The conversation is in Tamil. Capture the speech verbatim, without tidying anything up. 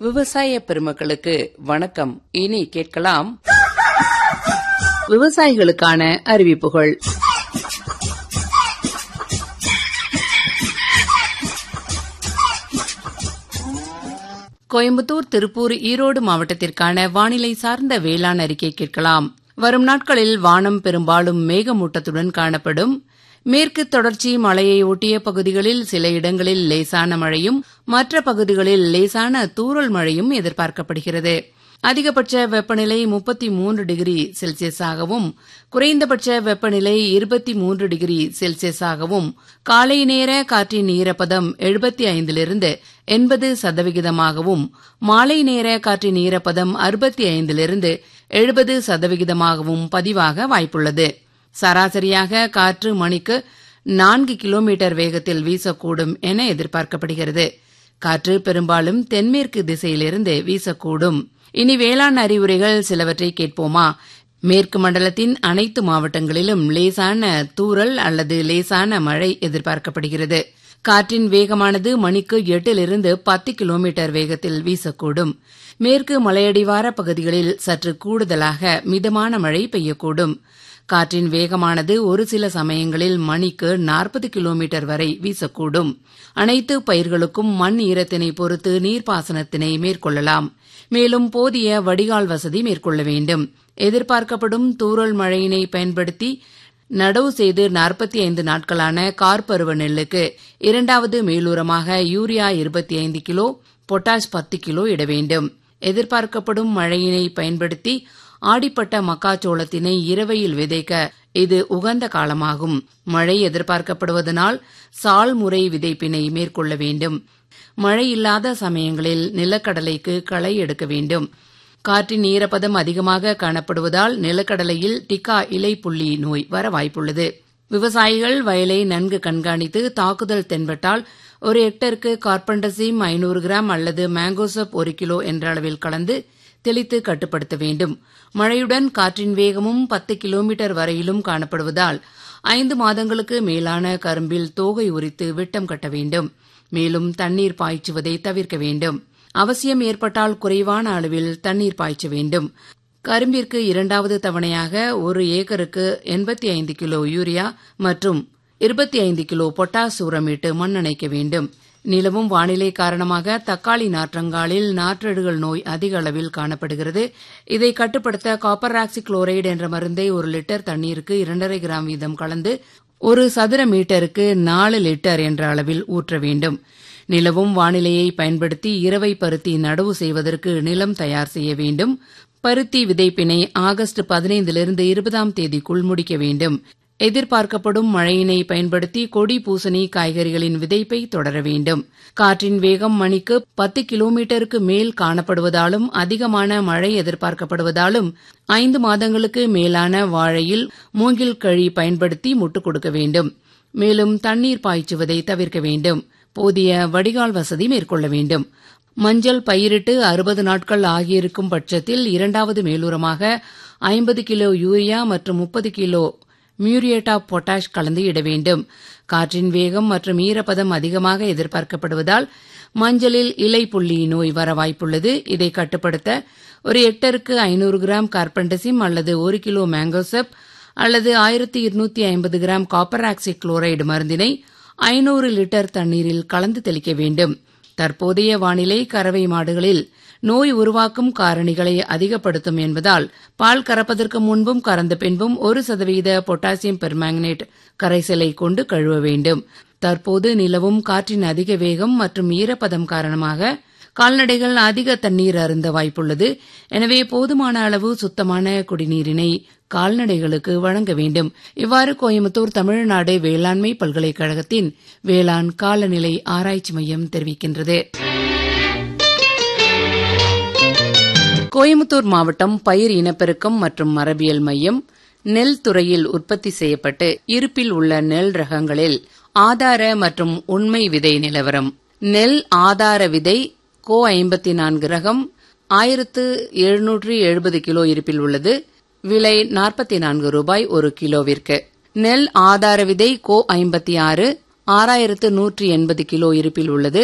விவசாய பெருமக்களுக்கு வணக்கம். இனி கேட்கலாம் விவசாயிகளுக்கான அறிவிப்புகள். கோயம்புத்தூர், திருப்பூர், ஈரோடு மாவட்டத்திற்கான வானிலை சார்ந்த வேளாண் அறிக்கை கேட்கலாம். வரும் நாட்களில் வானம் பெரும்பாலும் மேகமூட்டத்துடன் காணப்படும். மேற்கு தொடர்ச்சி மலையை ஒட்டிய பகுதிகளில் சில இடங்களில் லேசான மழையும், மற்ற பகுதிகளில் லேசான தூறல் மழையும் எதிர்பார்க்கப்படுகிறது. அதிகபட்ச வெப்பநிலை முப்பத்தி மூன்று டிகிரி செல்சியஸாகவும், குறைந்தபட்ச வெப்பநிலை இருபத்தி மூன்று டிகிரி செல்சியஸாகவும், காலை நேர காற்றின் ஈரப்பதம் எழுபத்தி ஐந்திலிருந்து எண்பது சதவிகிதமாகவும், மாலை நேர காற்றின் ஈரப்பதம் அறுபத்தி ஐந்திலிருந்து எழுபது சதவிகிதமாகவும் பதிவாக வாய்ப்புள்ளது. சராசரியாக காற்று மணிக்கு நான்கு கிலோமீட்டர் வேகத்தில் வீசக்கூடும் என எதிர்பார்க்கப்படுகிறது. காற்று பெரும்பாலும் தென்மேற்கு திசையிலிருந்து வீசக்கூடும். இனி வேளாண் அறிவுரைகள் சிலவற்றை கேட்போமா? மேற்கு மண்டலத்தின் அனைத்து மாவட்டங்களிலும் லேசான தூறல் அல்லது லேசான மழை எதிர்பார்க்கப்படுகிறது. காற்றின் வேகமானது மணிக்கு எட்டிலிருந்து பத்து கிலோமீட்டர் வேகத்தில் வீசக்கூடும். மேற்கு மலையடிவார பகுதிகளில் சற்று கூடுதலாக மிதமான மழை பெய்யக்கூடும். காற்றின் வேகமானது ஒரு சில சமயங்களில் மணிக்கு நாற்பது கிலோமீட்டர் வரை வீசக்கூடும். அனைத்து பயிர்களுக்கும் மண் ஈரத்தினை பொறுத்து நீர்ப்பாசனத்தினை மேற்கொள்ளலாம். மேலும் போதிய வடிகால் வசதி மேற்கொள்ள வேண்டும். எதிர்பார்க்கப்படும் தூறல் மழையினை பயன்படுத்தி நடவு செய்து நாற்பத்தி ஐந்து நாட்களான கார்பருவ நெல்லுக்கு இரண்டாவது மேலூரமாக யூரியா இருபத்தி ஐந்து கிலோ, பொட்டாஷ் பத்து கிலோ இட வேண்டும். எதிர்பார்க்கப்படும் மழையினை பயன்படுத்தி ஆடிப்பட்ட மக்காச்சோளத்தினை இரவையில் விதைக்க இது உகந்த காலமாகும். மழை எதிர்பார்க்கப்படுவதனால் சால் முறை விதைப்பினை மேற்கொள்ள வேண்டும். மழை இல்லாத சமயங்களில் நிலக்கடலைக்கு களை எடுக்க வேண்டும். காற்றின் ஈரப்பதம் அதிகமாக காணப்படுவதால் நிலக்கடலையில் டிக்கா இலை புள்ளி நோய் வர வாய்ப்புள்ளது. விவசாயிகள் வயலை நன்கு கண்காணித்து தாக்குதல் தென்பட்டால் ஒரு ஹெக்டருக்கு கார்பன்டசிம் ஐநூறு கிராம் அல்லது மேங்கோசப் ஒரு கிலோ என்ற அளவில் கலந்து தெளித்து கட்டுப்படுத்த வேண்டும். மழையுடன் காற்றின் வேகமும் பத்து கிலோமீட்டர் வரையிலும் காணப்படுவதால் ஐந்து மாதங்களுக்கு மேலான கரும்பில் தோகை உரித்து விட்டம் கட்ட வேண்டும். மேலும் தண்ணீர் பாய்ச்சுவதை தவிர்க்க வேண்டும். அவசியம் ஏற்பட்டால் குறைவான அளவில் தண்ணீர் பாய்ச்ச வேண்டும். கரும்பிற்கு இரண்டாவது தவணையாக ஒரு ஏக்கருக்கு எண்பத்தி ஐந்து கிலோ யூரியா மற்றும் இருபத்தி ஐந்து கிலோ பொட்டாஸ் உரமிட்டு மண்ணணைக்க வேண்டும். நிலவும் வானிலை காரணமாக தக்காளி நாற்றங்காலில் நாற்றடுகள் நோய் அதிக அளவில் காணப்படுகிறது. இதை கட்டுப்படுத்த காப்பர் ஆக்சி குளோரைடு என்ற மருந்தை ஒரு லிட்டர் தண்ணீருக்கு இரண்டரை கிராம் வீதம் கலந்து ஒரு சதுர மீட்டருக்கு நாலு லிட்டர் என்ற அளவில் ஊற்ற வேண்டும். நிலவும் வானிலையை பயன்படுத்தி இரவை பருத்தி நடவு செய்வதற்கு நிலம் தயார் செய்ய வேண்டும். பருத்தி விதைப்பினை ஆகஸ்ட் பதினைந்திலிருந்து இருபதாம் தேதிக்குள் முடிக்க வேண்டும். எதிர்பார்க்கப்படும் மழையினை பயன்படுத்தி கொடி பூசணி காய்கறிகளின் விதைப்பை தொடர வேண்டும். காற்றின் வேகம் மணிக்கு பத்து கிலோமீட்டருக்கு மேல் காணப்படுவதாலும் அதிகமான மழை எதிர்பார்க்கப்படுவதாலும் ஐந்து மாதங்களுக்கு மேலான வாழையில் மூங்கில் கழி பயன்படுத்தி முட்டுக் கொடுக்க வேண்டும். மேலும் தண்ணீர் பாய்ச்சுவதை தவிர்க்க வேண்டும். போதிய வடிகால் வசதி மேற்கொள்ள வேண்டும். மஞ்சள் பயிரிட்டு அறுபது நாட்கள் ஆகியிருக்கும் பட்சத்தில் இரண்டாவது மேலூரமாக ஐம்பது கிலோ யூரியா மற்றும் முப்பது கிலோ மியூரியேட் ஆஃப் பொட்டாஷ் கலந்து இட வேண்டும். காற்றின் வேகம் மற்றும் ஈரப்பதம் அதிகமாக எதிர்பார்க்கப்படுவதால் மஞ்சளில் இலை புள்ளி நோய் வர வாய்ப்புள்ளது. இதை கட்டுப்படுத்த ஒரு ஹெக்டருக்கு ஐநூறு கிராம் கார்பன்டசிம் அல்லது ஒரு கிலோ மேங்கோசப் அல்லது ஆயிரத்தி இருநூத்தி ஐம்பது கிராம் காப்பர் ஆக்சி குளோரைடு மருந்தினை ஐநூறு லிட்டர் தண்ணீரில் கலந்து தெளிக்க வேண்டும். தற்போதைய வானிலை கறவை மாடுகளில் நோய் உருவாக்கும் காரணிகளை அதிகப்படுத்தும் என்பதால் பால் கறப்பதற்கு முன்பும் கறந்த பின்பும் ஒரு சதவீத பொட்டாசியம் பெர்மாங்கனேட் கரைசலை கொண்டு கழுவ வேண்டும். தற்போது நிலவும் காற்றின் அதிக வேகம் மற்றும் ஈரப்பதம் காரணமாக கால்நடைகள் அதிக தண்ணீர் அருந்த வாய்ப்புள்ளது. எனவே போதுமான அளவு சுத்தமான குடிநீரினை கால்நடைகளுக்கு வழங்க வேண்டும். இவ்வாறு கோயம்புத்தூர் தமிழ்நாடு வேளாண்மை பல்கலைக்கழகத்தின் வேளாண் காலநிலை ஆராய்ச்சி மையம் தெரிவிக்கின்றது. கோயம்புத்தூர் மாவட்டம் பயிர் இனப்பெருக்கம் மற்றும் மரபியல் மையம் நெல் துறையில் உற்பத்தி செய்யப்பட்டு இருப்பில் உள்ள நெல் ரகங்களில் ஆதார மற்றும் உண்மை விதை நிலவரம். நெல் ஆதார விதை கோ ஐம்பத்தி நான்கு ரகம் ஆயிரத்து எழுநூற்று எழுபது கிலோ இருப்பில் உள்ளது. விலை நாற்பத்தி நான்கு ரூபாய் ஒரு கிலோவிற்கு. நெல் ஆதார விதை கோ ஐம்பத்தி ஆறு ஆறாயிரத்து நூற்றி எண்பது கிலோ இருப்பில் உள்ளது.